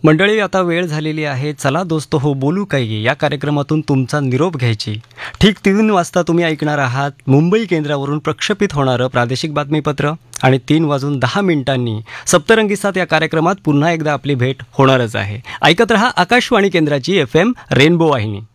मंडळी, आता वेळ झालेली आहे. चला दोस्तो हो बोलू काही या कार्यक्रमातून तुमचा निरोप घ्यायची. ठीक 3 वाजता तुम्ही ऐकणार आहात मुंबई केंद्रावरून प्रक्षेपित होणारं प्रादेशिक बातमीपत्र आणि 3:10 सप्तरंगी साथ या कार्यक्रमात पुन्हा एकदा आपली भेट होणारच आहे. ऐकत रहा आकाशवाणी केंद्राची FM रेनबो वाहिनी.